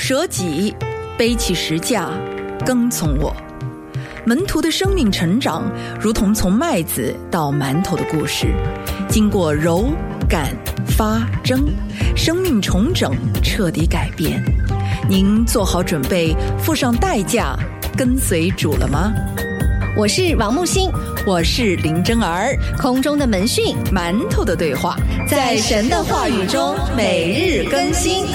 舍己，背起石架，跟从我。门徒的生命成长，如同从麦子到馒头的故事，经过揉、擀、发、蒸，生命重整，彻底改变。您做好准备，付上代价，跟随主了吗？ 我是王木星， 我是林真儿。 空中的门讯， 馒头的对话， 在神的话语中每日更新。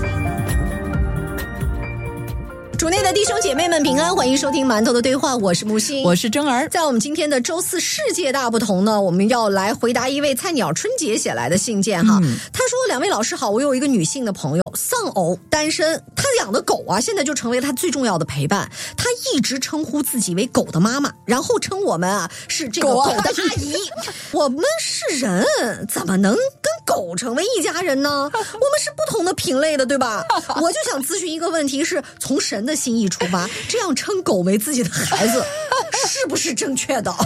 主内的弟兄姐妹们平安，欢迎收听馒头的对话，我是木星， 我是真儿。 在我们今天的周四世界大不同呢，我们要来回答一位菜鸟春节写来的信件哈。他说：两位老师好，我有一个女性的朋友，丧偶单身，她养的狗啊，现在就成为她最重要的陪伴。她一直称呼自己为狗的妈妈，然后称我们啊是这个狗的阿姨。我们是人，怎么能跟狗成为一家人呢？我们是不同的品类的，对吧？我就想咨询一个问题，是从神的心意出发，这样称狗为自己的孩子是不是正确的？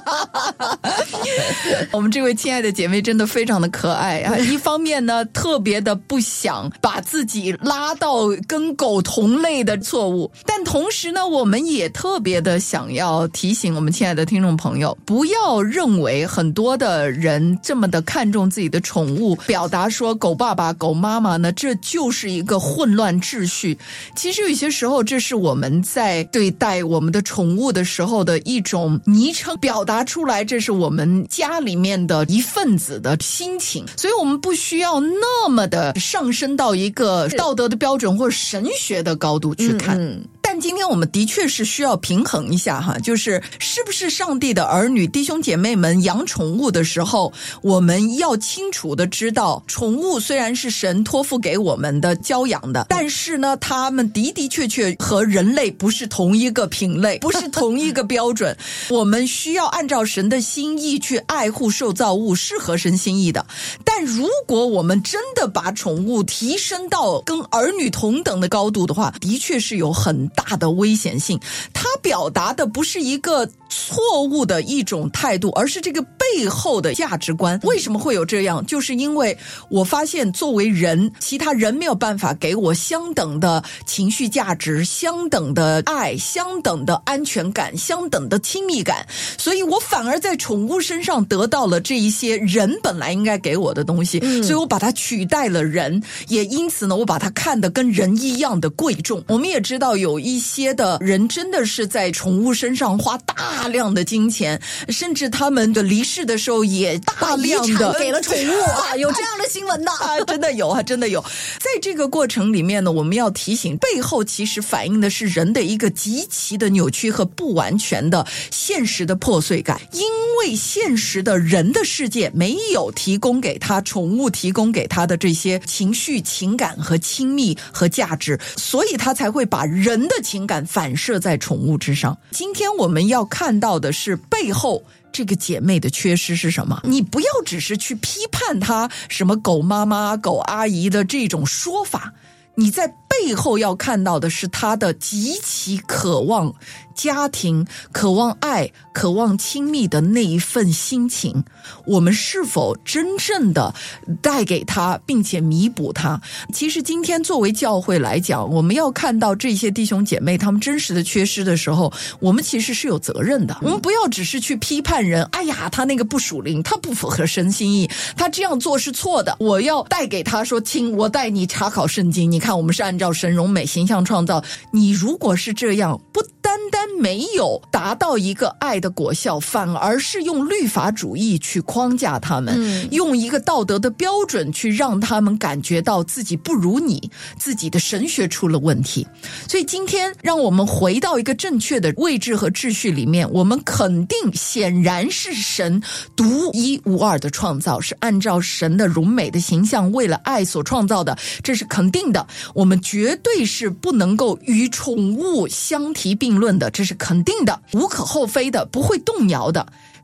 我们这位亲爱的姐妹真的非常的可爱啊！一方面呢，特别的不想把自己拉到跟狗同类的错误，但同时呢，我们也特别的想要提醒我们亲爱的听众朋友，不要认为很多的人这么的看重自己的宠物，表达说狗爸爸、狗妈妈呢，这就是一个混乱秩序。其实有些时候，这是我们在对待我们的宠物的时候的一种昵称，表达出来这是我们家里面的一份子的心情，所以我们不需要那么的上升到一个道德的标准或神学的高度去看。但今天我们的确是需要平衡一下哈，就是是不是上帝的儿女弟兄姐妹们养宠物的时候，我们要清楚的知道，宠物虽然是神托付给我们的教养的，但是呢，他们的确和人类不是同一个品类，不是同一个标准。我们需要按照神的心意去爱护受造物，是合神心意的。但如果我们真的把宠物提升到跟儿女同等的高度的话，的确是有很大的危险性。它表达的不是一个错误的一种态度，而是这个背后的价值观。为什么会有这样？就是因为我发现作为人，其他人没有办法给我相等的情绪价值、相等的爱、相等的安全感、相等的亲密感，所以我反而在宠物身上得到了这一些人本来应该给我的东西，所以我把它取代了人，也因此呢，我把它看得跟人一样的贵重。我们也知道有一些的人真的是在宠物身上花大量的金钱，甚至他们的离世的时候也大量的给了宠物啊，有这样的新闻的啊，真的有啊，真的有。在这个过程里面呢，我们要提醒，背后其实反映的是人的一个极其的扭曲和不完全的现实的破碎感，因为现实的人的世界没有提供给他宠物提供给他的这些情绪、情感和亲密和价值，所以他才会把人的情感反射在宠物之上。今天我们要看到的是背后这个姐妹的缺失是什么？你不要只是去批判她什么狗妈妈、狗阿姨的这种说法，你在背后要看到的是她的极其渴望家庭、渴望爱、渴望亲密的那一份心情，我们是否真正的带给他并且弥补他？其实今天作为教会来讲，我们要看到这些弟兄姐妹他们真实的缺失的时候，我们其实是有责任的。我们不要只是去批判人，哎呀，他那个不属灵，他不符合神心意，他这样做是错的。我要带给他说，亲，我带你查考圣经，你看我们是按照神荣美形象创造。你如果是这样，不单单没有达到一个爱的果效，反而是用律法主义去框架他们，用一个道德的标准去让他们感觉到自己不如你，自己的神学出了问题。所以今天让我们回到一个正确的位置和秩序里面，我们肯定显然是神独一无二的创造，是按照神的荣美的形象为了爱所创造的，这是肯定的。我们绝对是不能够与宠物相提并论的，这是肯定的，无可厚非的，不会动摇的。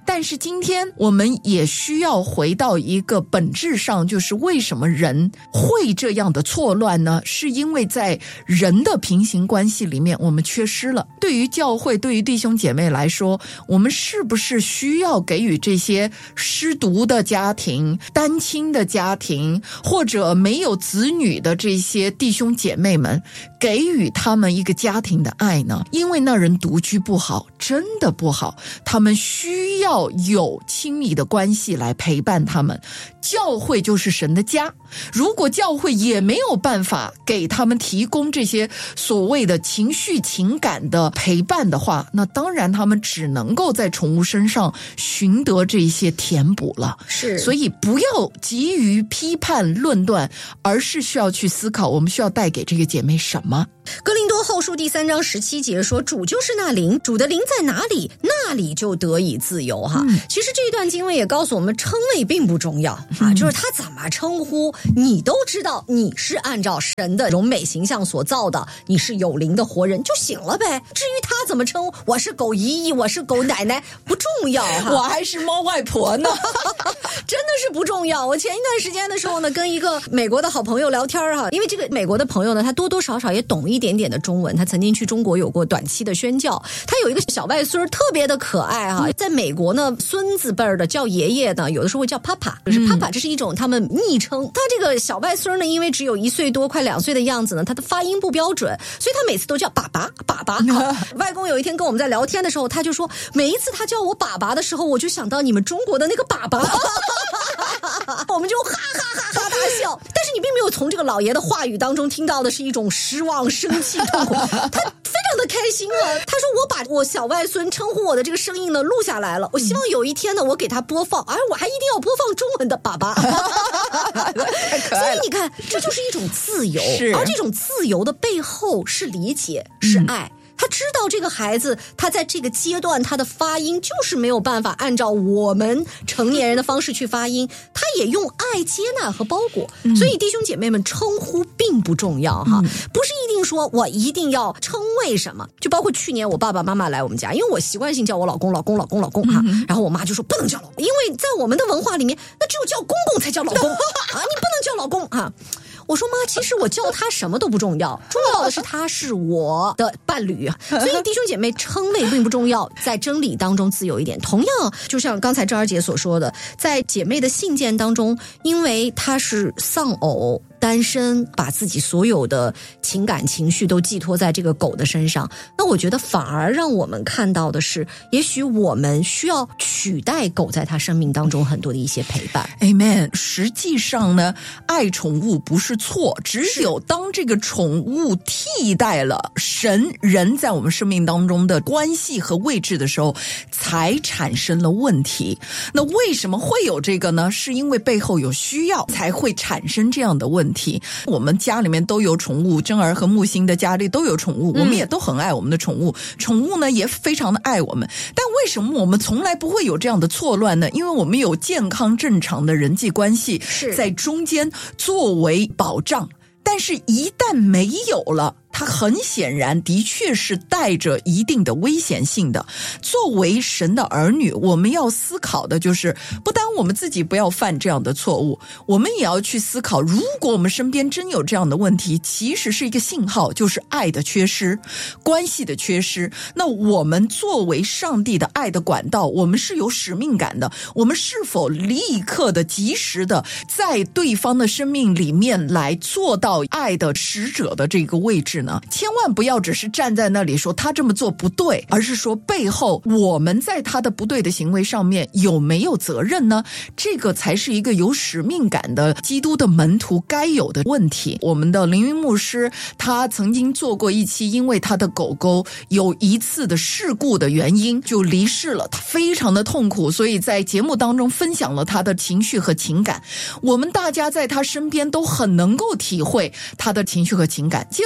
但是今天我们也需要回到一个本质上，就是为什么人会这样的错乱呢？是因为在人的平行关系里面我们缺失了。对于教会，对于弟兄姐妹来说，我们是不是需要给予这些失独的家庭、单亲的家庭，或者没有子女的这些弟兄姐妹们，给予他们一个家庭的爱呢？因为那人独居不好，真的不好，他们需要有亲密的关系来陪伴他们。教会就是神的家，如果教会也没有办法给他们提供这些所谓的情绪情感的陪伴的话，那当然他们只能够在宠物身上寻得这些填补了。 是， 所以不要急于批判论断，而是需要去思考我们需要带给这个姐妹什么。 哥林多后书第3章17节说，主就是那灵，主的灵在哪里，那里就得以自由哈。其实这一段经文也告诉我们，称谓并不重要啊，就是他怎么称呼你都知道，你是按照神的荣美形象所造的，你是有灵的活人就行了呗。至于他怎么称，我是狗姨姨，我是狗奶奶，不重要哈。 我还是猫外婆呢真的是不重要。我前一段时间的时候呢，跟一个美国的好朋友聊天哈，因为这个美国的朋友呢，他多多少少也懂一点点的中文，他曾经去中国有过短期的宣教，他有一个小外孙特别的可爱哈，在美国呢，孙子辈儿的叫爷爷呢，有的时候会叫爸爸，就是爸爸，这是一种他们昵称。他这个小外孙呢，因为只有1岁多快2岁的样子呢，他的发音不标准，所以他每次都叫爸爸爸爸。外公有一天跟我们在聊天的时候，他就说，每一次他叫我爸爸的时候，我就想到你们中国的那个爸爸我们就哈哈哈哈大笑。但是你并没有从这个老爷的话语当中听到的是一种失望、生气、痛苦，他非常的开心啊。他说，我把我小外孙称呼我的这个声音呢录下来了，我希望有一天呢，我给他播放，而我还一定要播放中文的爸爸太可爱了。 所以你看，这就是一种自由， 是， 而这种自由的背后是理解，是爱。他知道这个孩子，他在这个阶段他的发音就是没有办法按照我们成年人的方式去发音，他也用爱接纳和包裹。所以弟兄姐妹们，称呼并不重要哈，不是一定说我一定要称谓什么。就包括去年我爸爸妈妈来我们家，因为我习惯性叫我老公老公老公老公哈，然后我妈就说不能叫老公，因为在我们的文化里面，那只有叫公公才叫老公啊，你不能叫老公啊。我说妈，其实我叫他什么都不重要，重要的是他是我的伴侣。所以弟兄姐妹，称谓并不重要，在真理当中自由一点。同样，就像刚才赵二姐所说的，在姐妹的信件当中，因为她是丧偶单身，把自己所有的情感情绪都寄托在这个狗的身上，那我觉得反而让我们看到的是，也许我们需要取代狗在他生命当中很多的一些陪伴。 Amen。 实际上呢，爱宠物不是错，只有当这个宠物替代了神人在我们生命当中的关系和位置的时候，才产生了问题。那为什么会有这个呢？是因为背后有需要才会产生这样的问题。我们家里面都有宠物，珍儿和木星的家里都有宠物，我们也都很爱我们的宠物，宠物呢也非常的爱我们。但为什么我们从来不会有这样的错乱呢？因为我们有健康正常的人际关系在中间作为保障，但是一旦没有了，它很显然的确是带着一定的危险性的。作为神的儿女，我们要思考的就是不单我们自己不要犯这样的错误，我们也要去思考，如果我们身边真有这样的问题，其实是一个信号，就是爱的缺失，关系的缺失。那我们作为上帝的爱的管道，我们是有使命感的，我们是否立刻的及时的在对方的生命里面来做到爱的使者的这个位置呢？千万不要只是站在那里说他这么做不对，而是说背后我们在他的不对的行为上面有没有责任呢？这个才是一个有使命感的基督的门徒该有的问题。我们的凌云牧师他曾经做过一期，因为他的狗狗有一次的事故的原因就离世了，他非常的痛苦，所以在节目当中分享了他的情绪和情感。我们大家在他身边都很能够体会他的情绪和情感，结果呢就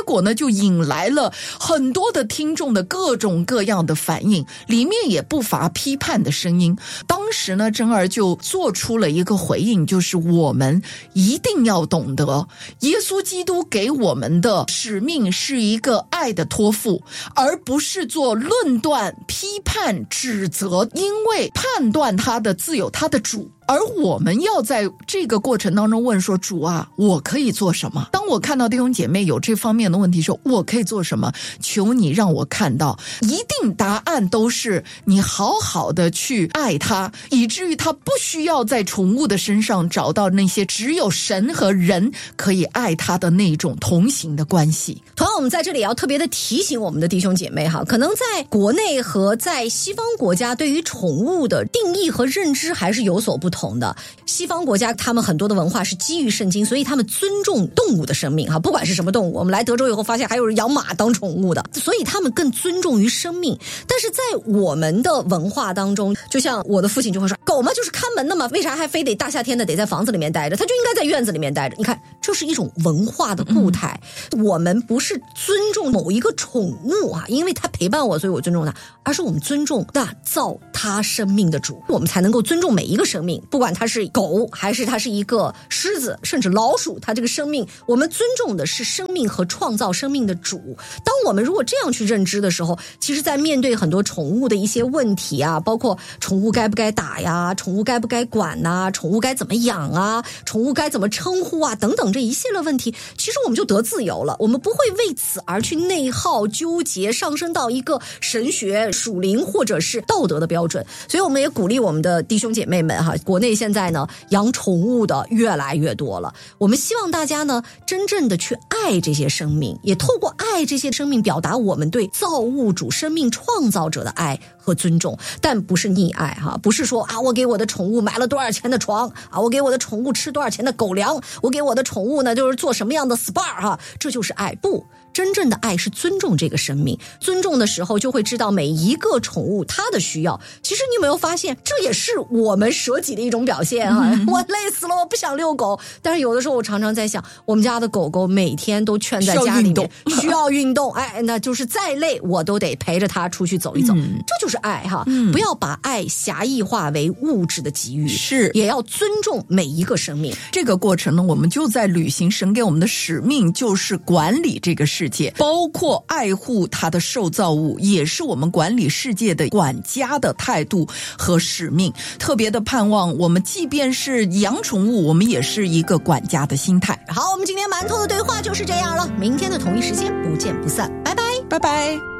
就引来了很多的听众的各种各样的反应，里面也不乏批判的声音。当时呢，珍儿就做出了一个回应，就是我们一定要懂得，耶稣基督给我们的使命是一个爱的托付，而不是做论断、批判、指责，因为判断他的自有他的主。而我们要在这个过程当中问说，主啊，我可以做什么？当我看到弟兄姐妹有这方面的问题时候，我可以做什么？求你让我看到，一定答案都是你好好的去爱他，以至于他不需要在宠物的身上找到那些只有神和人可以爱他的那种同行的关系。 同样，我们在这里也要特别的提醒我们的弟兄姐妹哈，可能在国内和在西方国家对于宠物的定义和认知还是有所不同的。西方国家他们很多的文化是基于圣经，所以他们尊重动物的生命哈，不管是什么动物。我们来德州以后发现还有养马当宠物的，所以他们更尊重于生命。但是在我们的文化当中，就像我的父亲就会说，狗嘛就是看门的嘛，为啥还非得大夏天的得在房子里面待着？它就应该在院子里面待着。你看，这是一种文化的固态。我们不是尊重某一个宠物啊，因为它陪伴我，所以我尊重它，而是我们尊重那造它生命的主，我们才能够尊重每一个生命，不管它是狗还是它是一个狮子甚至老鼠，它这个生命我们尊重的是生命和创造生命的主。当我们如果这样去认知的时候，其实在面对很多宠物的一些问题啊，包括宠物该不该打呀，宠物该不该管呐，宠物该怎么养啊，宠物该怎么称呼啊，等等这一系列问题，其实我们就得自由了，我们不会为此而去内耗纠结，上升到一个神学属灵或者是道德的标准。所以我们也鼓励我们的弟兄姐妹们哈，国内现在呢养宠物的越来越多了，我们希望大家呢真正的去爱这些生命，也透过爱这些生命表达我们对造物主生命创造者的爱和尊重，但不是溺爱哈，不是说啊我给我的宠物买了多少钱的床啊，我给我的宠物吃多少钱的狗粮，我给我的宠物呢就是做什么样的 SPA 哈，这就是爱。不，真正的爱是尊重这个生命，尊重的时候就会知道每一个宠物它的需要。其实你有没有发现，这也是我们舍己的一种表现哈。我累死了，我不想遛狗，但是有的时候我常常在想，我们家的狗狗每天都圈在家里面，需要运动，哎，那就是再累我都得陪着它出去走一走，这就是爱哈。不要把爱狭义化为物质的给予， 是也要尊重每一个生命。 这个过程呢，我们就在履行神给我们的使命，就是管理这个世界，包括爱护它的受造物，也是我们管理世界的管家的态度和使命。特别的盼望我们即便是养宠物，我们也是一个管家的心态。 好，我们今天馒头的对话就是这样了，明天的同一时间不见不散，拜拜， 拜拜。